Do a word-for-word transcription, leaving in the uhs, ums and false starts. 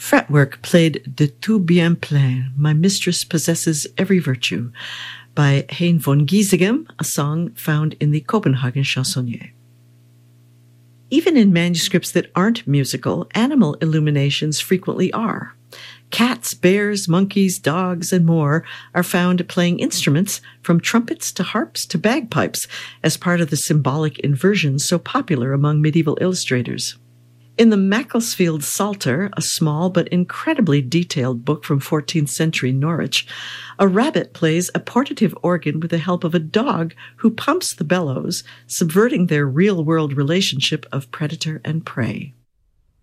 Fretwork played De Tout Bien Plein, My Mistress Possesses Every Virtue, by Hein von Giesegem, a song found in the Copenhagen Chansonnier. Even in manuscripts that aren't musical, animal illuminations frequently are. Cats, bears, monkeys, dogs, and more are found playing instruments from trumpets to harps to bagpipes as part of the symbolic inversions so popular among medieval illustrators. In the Macclesfield Psalter, a small but incredibly detailed book from fourteenth century Norwich, a rabbit plays a portative organ with the help of a dog who pumps the bellows, subverting their real-world relationship of predator and prey.